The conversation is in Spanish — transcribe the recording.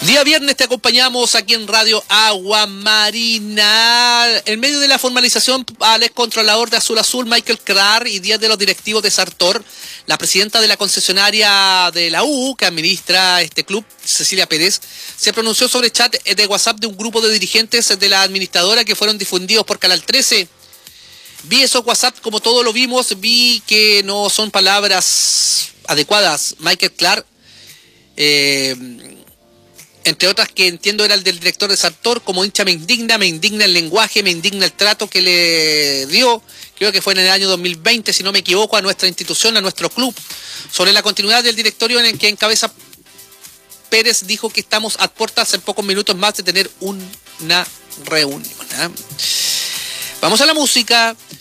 Día viernes te acompañamos aquí en Radio Agua Marina. En medio de la formalización al excontrolador de Azul Azul, Michael Krar, y 10 de los directivos de Sartor, la presidenta de la concesionaria de la U, que administra este club, Cecilia Pérez, se pronunció sobre chat de WhatsApp de un grupo de dirigentes de la administradora que fueron difundidos por Canal 13. Vi esos WhatsApp, como todos lo vimos, vi que no son palabras adecuadas. Michael Krar, entre otras que entiendo era el del director de Sartor, como hincha me indigna el lenguaje, me indigna el trato que le dio, creo que fue en el año 2020, si no me equivoco, a nuestra institución, a nuestro club. Sobre la continuidad del directorio en el que encabeza Pérez, dijo que estamos a puertas en pocos minutos más de tener una reunión. Vamos a la música.